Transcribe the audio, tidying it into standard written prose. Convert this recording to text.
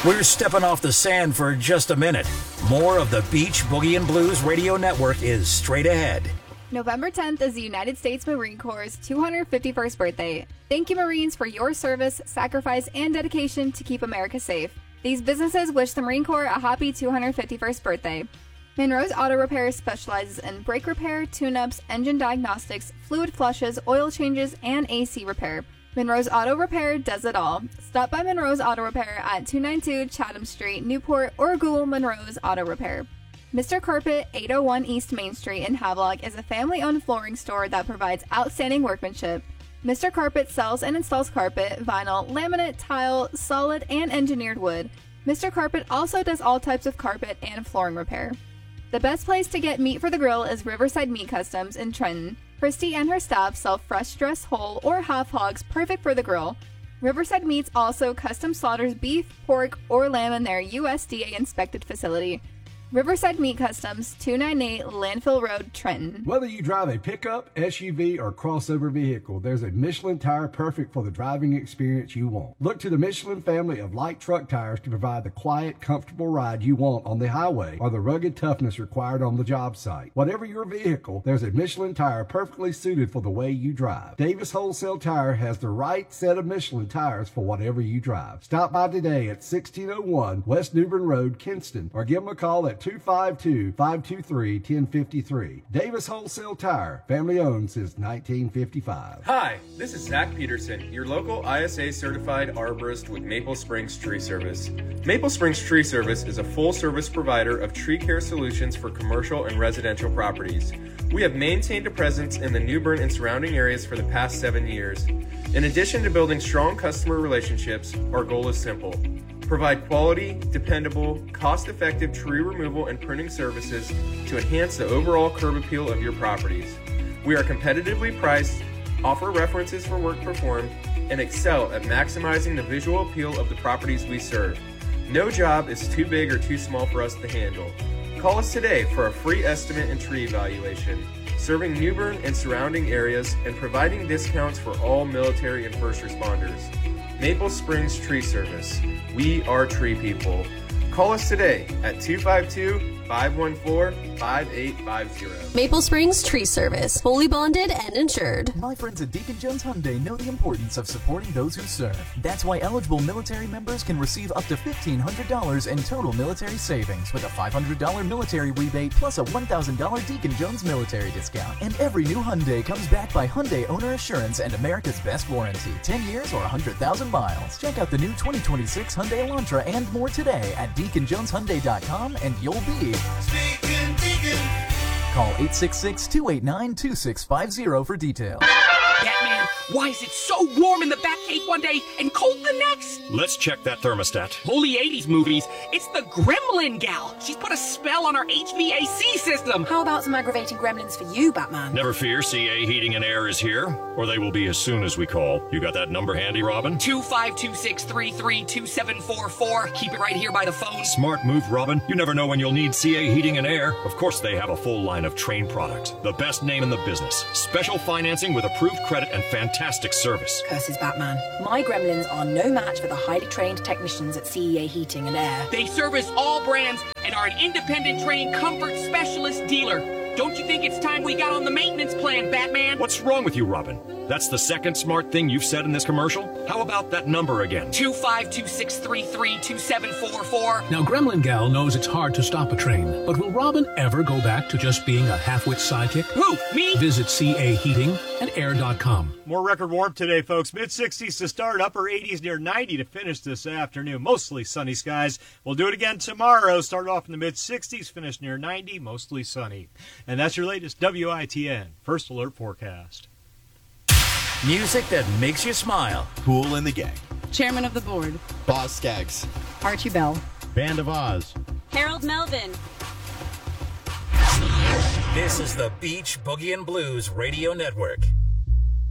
We're stepping off the sand for just a minute. More of the Beach Boogie and Blues Radio Network is straight ahead. November 10th is the United States Marine Corps' 251st birthday. Thank you, Marines, for your service, sacrifice, and dedication to keep America safe. These businesses wish the Marine Corps a happy 251st birthday. Monroe's Auto Repair specializes in brake repair, tune-ups, engine diagnostics, fluid flushes, oil changes, and AC repair. Monroe's Auto Repair does it all. Stop by Monroe's Auto Repair at 292 Chatham Street, Newport, or Google Monroe's Auto Repair. Mr. Carpet, 801 East Main Street in Havelock is a family-owned flooring store that provides outstanding workmanship. Mr. Carpet sells and installs carpet, vinyl, laminate, tile, solid, and engineered wood. Mr. Carpet also does all types of carpet and flooring repair. The best place to get meat for the grill is Riverside Meat Customs in Trenton. Christy and her staff sell fresh dressed whole or half hogs perfect for the grill. Riverside Meats also custom slaughters beef, pork, or lamb in their USDA inspected facility. Riverside Meat Customs, 298 Landfill Road, Trenton. Whether you drive a pickup, SUV, or crossover vehicle, there's a Michelin tire perfect for the driving experience you want. Look to the Michelin family of light truck tires to provide the quiet, comfortable ride you want on the highway or the rugged toughness required on the job site. Whatever your vehicle, there's a Michelin tire perfectly suited for the way you drive. Davis Wholesale Tire has the right set of Michelin tires for whatever you drive. Stop by today at 1601 West Newbern Road, Kinston, or give them a call at 252-523-1053. Davis Wholesale Tire, family owned since 1955. Hi, this is Zach Peterson, your local ISA certified arborist with Maple Springs Tree Service. Maple Springs Tree Service is a full service provider of tree care solutions for commercial and residential properties. We have maintained a presence in the New Bern and surrounding areas for the past 7 years. In addition to building strong customer relationships, our goal is simple. Provide quality, dependable, cost-effective tree removal and pruning services to enhance the overall curb appeal of your properties. We are competitively priced, offer references for work performed, and excel at maximizing the visual appeal of the properties we serve. No job is too big or too small for us to handle. Call us today for a free estimate and tree evaluation. Serving New Bern and surrounding areas and providing discounts for all military and first responders. Maple Springs Tree Service. We are tree people. Call us today at 252-514-5850. Maple Springs Tree Service. Fully bonded and insured. My friends at Deacon Jones Hyundai know the importance of supporting those who serve. That's why eligible military members can receive up to $1,500 in total military savings with a $500 military rebate plus a $1,000 Deacon Jones military discount. And every new Hyundai comes backed by Hyundai Owner Assurance and America's Best Warranty. 10 years or 100,000 miles. Check out the new 2026 Hyundai Elantra and more today at DeaconJonesHyundai.com and you'll be Deacon. Call 866-289-2650 for details. Batman, why is it so warm in the Batcave one day and cold the next? Let's check that thermostat. Holy 80s movies. It's the Gremlin gal. She's put a spell on our HVAC system. How about some aggravating gremlins for you, Batman? Never fear, CA Heating and Air is here, or they will be as soon as we call. You got that number handy, Robin? 252-633-2744. Keep it right here by the phone. Smart move, Robin. You never know when you'll need CA Heating and Air. Of course, they have a full line of Train products. The best name in the business. Special financing with approved credit and fantastic service. Curses, Batman. My gremlins are no match for the highly trained technicians at CEA Heating and Air. They service all brands and are an independent trained comfort specialist dealer. Don't you think it's time we got on the maintenance plan, Batman? What's wrong with you, Robin? That's the second smart thing you've said in this commercial? How about that number again? 252-633-2744. Now, Gremlin Gal knows it's hard to stop a train, but will Robin ever go back to just being a half-wit sidekick? Who, me? Visit caheatingandair.com. More record warm today, folks. Mid-60s to start, upper 80s near 90 to finish this afternoon. Mostly sunny skies. We'll do it again tomorrow. Start off in the mid-60s, finish near 90, mostly sunny. And that's your latest WITN First Alert forecast. Music that makes you smile. Kool and the Gang. Chairman of the Board. Boz Skaggs. Archie Bell. Band of Oz. Harold Melvin. This is the Beach Boogie and Blues Radio Network.